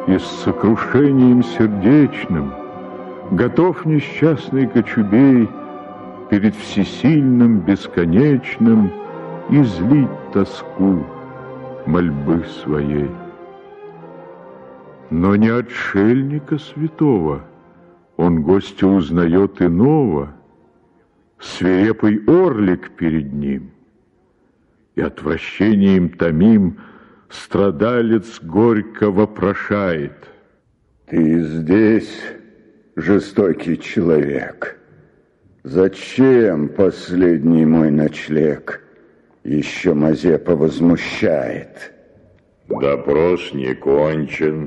И с сокрушением сердечным готов несчастный Кочубей перед всесильным, бесконечным излить тоску мольбы своей. Но не отшельника святого он гостя узнает иного, свирепый орлик перед ним, и отвращением томим страдалец горько вопрошает: «Ты здесь, жестокий человек? Зачем последний мой ночлег еще Мазепа возмущает?» «Допрос не кончен.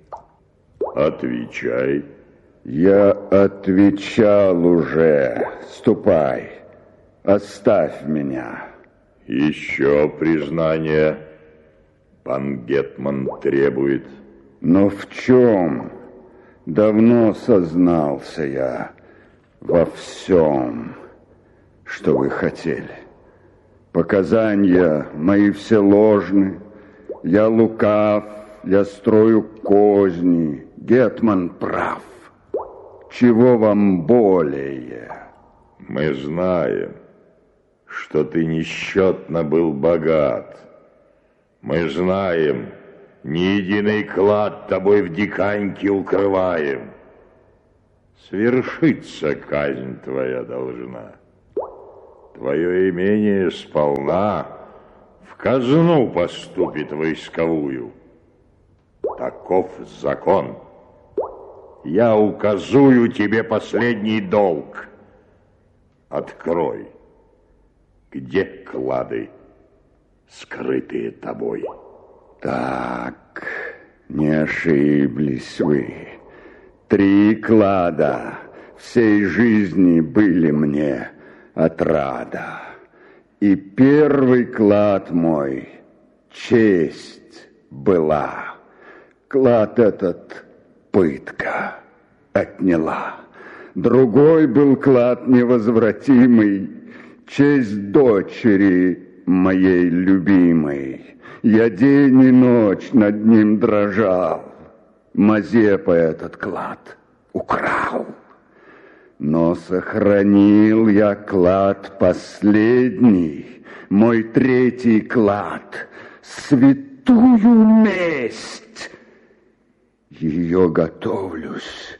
Отвечай». «Я отвечал уже. Ступай, оставь меня». «Еще признание пан гетман требует». «Но в чем? Давно сознался я во всем, что вы хотели. Показания мои все ложны, я лукав, я строю козни, гетман прав. Чего вам более?» «Мы знаем, что ты несчетно был богат. Мы знаем, ни единый клад тобой в диканьке укрываем. Свершиться казнь твоя должна. Твое имение сполна в казну поступит войсковую. Таков закон. Я указую тебе последний долг. Открой, где клады, скрытые тобой?» «Так, не ошиблись вы. 3 клада всей жизни были мне отрада. И первый клад мой честь была. Клад этот пытка отняла. Другой был клад невозвратимый, честь дочери моей любимой. Я день и ночь над ним дрожал. Мазепа этот клад украл. Но сохранил я клад последний, мой 3-й клад, святую месть. Ее готовлюсь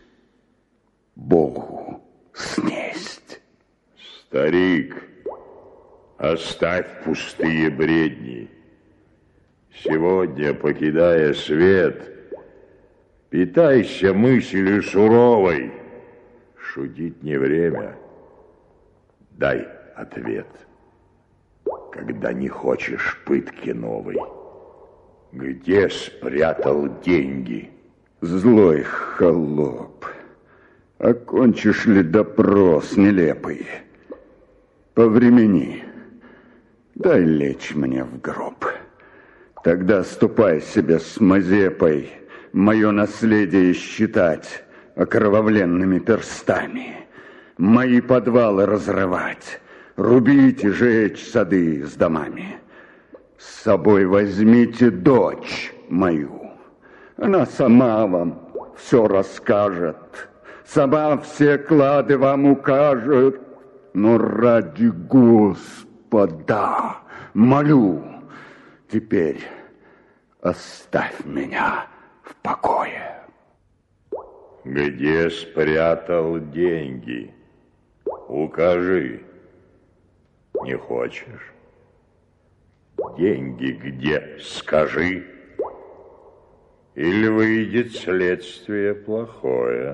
Богу снесть». «Старик, оставь пустые бредни. Сегодня, покидая свет, питайся мыслью суровой. Шутить не время. Дай ответ, когда не хочешь пытки новой. Где спрятал деньги?» «Злой холоп, окончишь ли допрос нелепый? Повремени, дай лечь мне в гроб. Тогда ступай себе с Мазепой мое наследие считать окровавленными перстами, мои подвалы разрывать, рубить и жечь сады с домами. С собой возьмите дочь мою. Она сама вам все расскажет, сама все клады вам укажет. Но ради Господа молю, теперь оставь меня в покое». «Где спрятал деньги? Укажи. Не хочешь? Деньги где? Скажи. Или выйдет следствие плохое.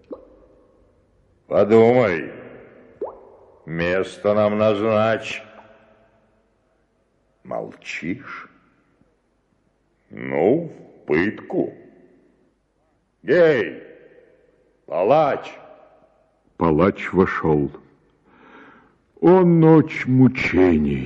Подумай, место нам назначь». Молчишь? Ну, в пытку. Гей, палач! Палач вошел. О, ночь мучений!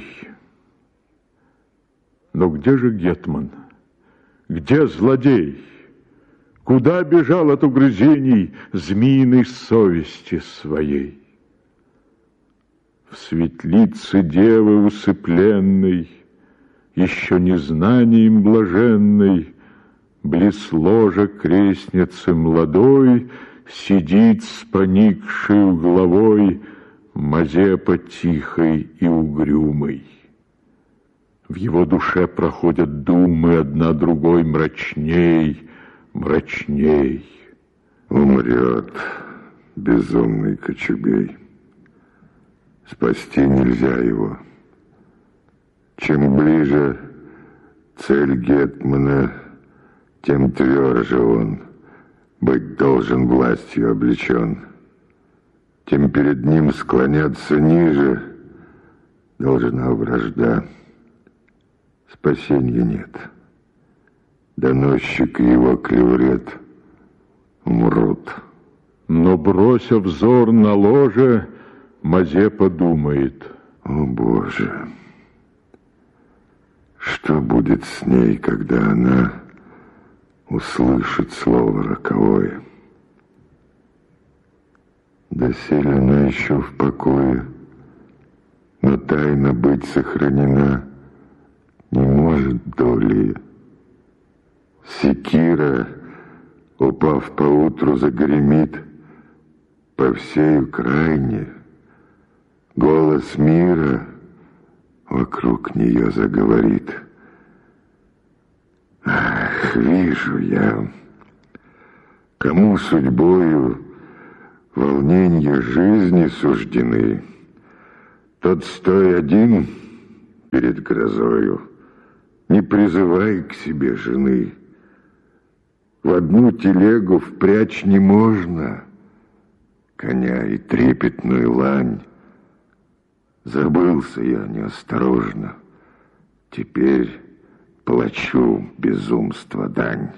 Но где же гетман? Где злодей? Куда бежал от угрызений змеиной совести своей? В светлице девы усыпленной, еще незнанием блаженной, Близ ложа крестницы молодой сидит с поникшей головой Мазепа тихой и угрюмой. В его душе проходят думы одна другой мрачней, мрачней. Умрет безумный Кочубей. Спасти нельзя его. Чем ближе цель гетмана, тем тверже он быть должен властью облечен. Тем перед ним склоняться ниже должна вражда. Спасения нет. Доносчик и его клеврет умрут. Но, бросив взор на ложе, Мазепа думает: о, Боже, что будет с ней, когда она услышит слово роковое? Доселе она еще в покое, но тайна быть сохранена не может доли. Секира, упав поутру, загремит по всей Украине. Голос мира вокруг нее заговорит. Ах, вижу я, кому судьбою волнения жизни суждены, тот стой один перед грозою, не призывай к себе жены. В одну телегу впрячь не можно коня и трепетную лань. Забылся я неосторожно, теперь плачу безумство дань.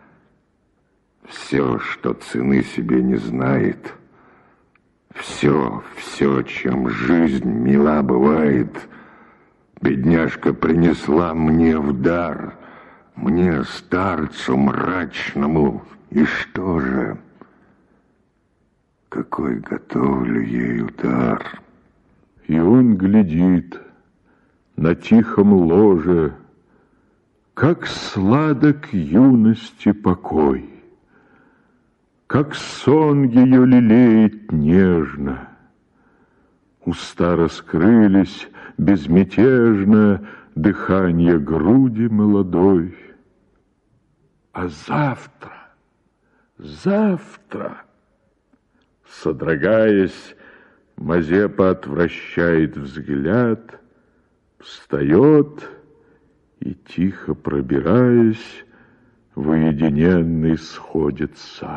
Все, что цены себе не знает, все, чем жизнь мила бывает, бедняжка принесла мне в дар, мне, старцу мрачному. И что же? Какой готовлю ей удар? И он глядит на тихом ложе, как сладок юности покой, как сон ее лелеет нежно. Уста раскрылись безмятежно, дыхание груди молодой. А завтра, содрогаясь, Мазепа отвращает взгляд, встает и, тихо пробираясь, в уединенный сходит сад.